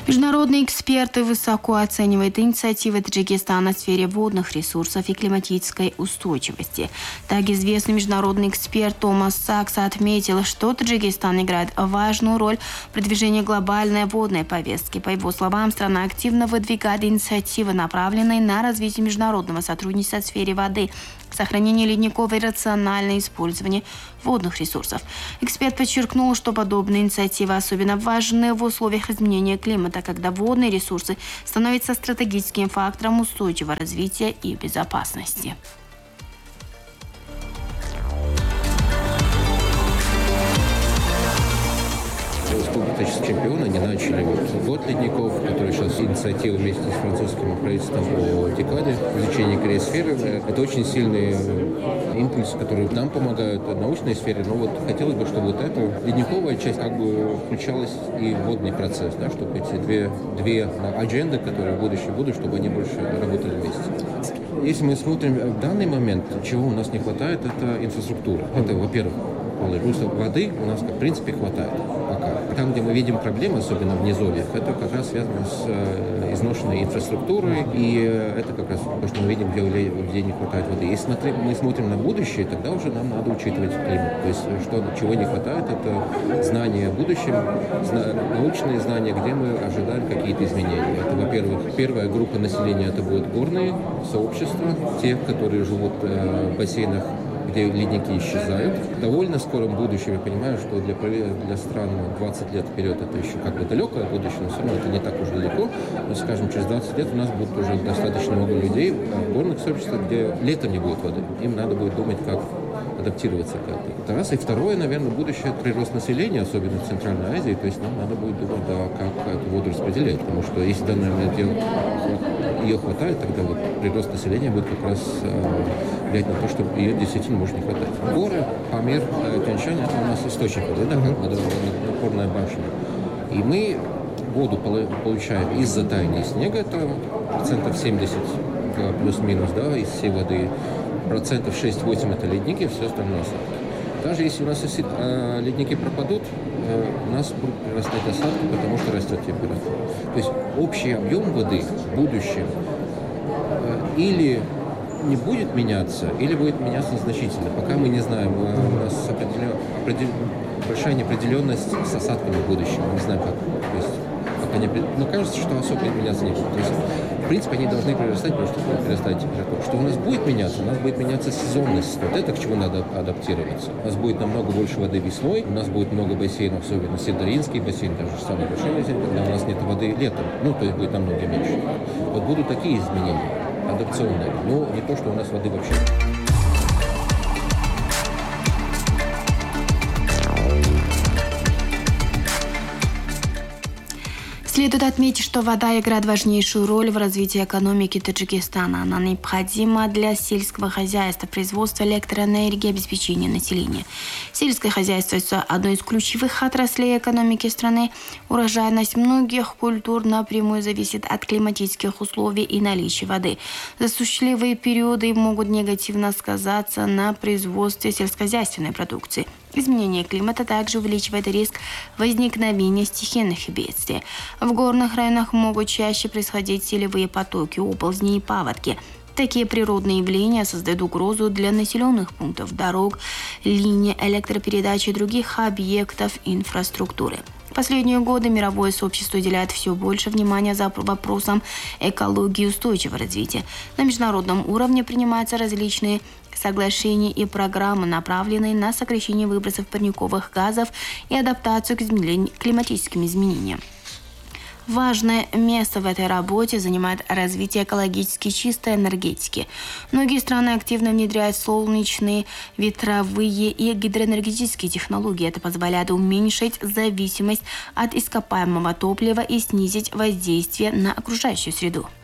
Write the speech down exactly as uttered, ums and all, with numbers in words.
Международные эксперты высоко оценивают инициативы Таджикистана в сфере водных ресурсов и климатической устойчивости. Так, известный международный эксперт Томас Сакс отметил, что Таджикистан играет важную роль в продвижении глобальной водной повестки. По его словам, страна активно выдвигает инициативы, направленные на развитие международного сотрудничества в сфере воды, сохранение ледников и рациональное использование водных ресурсов. Эксперт подчеркнул, что подобные инициативы особенно важны в условиях изменения климата, когда водные ресурсы становятся стратегическим фактором устойчивого развития и безопасности. Республиканские чемпионы они начали вот год ледников, который сейчас инициатива вместе с французским правительством по декаде изучения криосферы. Это очень сильный импульс, который нам помогает в научной сфере. Но вот хотелось бы, чтобы вот эта ледниковая часть как бы включалась и в водный процесс, да, чтобы эти две, две адженды, которые в будущем будут, чтобы они больше работали вместе. Если мы смотрим в данный момент, чего у нас не хватает, это инфраструктура. Это, во-первых, потому что воды у нас, в принципе, хватает пока. Там, где мы видим проблемы, особенно в низовьях, это как раз связано с э, изношенной инфраструктурой, и э, это как раз то, что мы видим, где, где не хватает воды. Если смотри, мы смотрим на будущее, тогда уже нам надо учитывать климат. То есть, что, чего не хватает, это знания о будущем, зна, научные знания, где мы ожидаем какие-то изменения. Это, во-первых, первая группа населения, это будут горные сообщества, те, которые живут э, в бассейнах, где ледники исчезают. В довольно скором будущем, я понимаю, что для, для стран двадцать лет вперед это еще как бы далекое будущее, но все равно это не так уж далеко. Но, скажем, через двадцать лет у нас будет уже достаточно много людей в горных сообществах, где летом не будет воды. Им надо будет думать, как адаптироваться к этому. Это раз. И второе, наверное, будущее прирост населения, особенно в Центральной Азии. То есть нам надо будет думать, да, как эту воду распределять. Потому что если в данный момент ее, ее хватает, тогда вот прирост населения будет как раз э, влиять на то, чтобы ее действительно может не хватать. Горы, Памир, Тянь-Шань — это у нас источник воды, да, водонапорная башня. И мы воду получаем из-за таяния снега, это процентов семьдесят плюс-минус, да, из всей воды. Процентов шесть-восемь это ледники, все остальное осадки. Даже если у нас если, э, ледники пропадут, э, у нас будут прирастать осадки, потому что растет температура. То есть общий объем воды в будущем э, или не будет меняться, или будет меняться незначительно. Пока мы не знаем, э, у нас определен, определен, большая неопределенность с осадками в будущем. Мы не знаем, как. То есть, пока не, но кажется, что особо меняться не будет. То есть, в принципе, они должны прирастать, потому что будет прирастать температура. Что у нас будет меняться? У нас будет меняться сезонность. Вот это к чему надо адаптироваться. У нас будет намного больше воды весной, у нас будет много бассейнов, особенно Сидоринский бассейн, даже самый большой бассейн, когда у нас нет воды летом. Ну, то есть будет намного меньше. Вот будут такие изменения, адаптационные. Но не то, что у нас воды вообще. Следует отметить, что вода играет важнейшую роль в развитии экономики Таджикистана. Она необходима для сельского хозяйства, производства электроэнергии, обеспечения населения. Сельское хозяйство – одно из ключевых отраслей экономики страны. Урожайность многих культур напрямую зависит от климатических условий и наличия воды. Засушливые периоды могут негативно сказаться на производстве сельскохозяйственной продукции. Изменение климата также увеличивает риск возникновения стихийных бедствий. В горных районах могут чаще происходить селевые потоки, оползни и паводки. Такие природные явления создают угрозу для населенных пунктов, дорог, линий электропередачи и других объектов инфраструктуры. В последние годы мировое сообщество уделяет все больше внимания за вопросам экологии и устойчивого развития. На международном уровне принимаются различные соглашения и программы, направленные на сокращение выбросов парниковых газов и адаптацию к изменениям, климатическим изменениям. Важное место в этой работе занимает развитие экологически чистой энергетики. Многие страны активно внедряют солнечные, ветровые и гидроэнергетические технологии. Это позволяет уменьшить зависимость от ископаемого топлива и снизить воздействие на окружающую среду.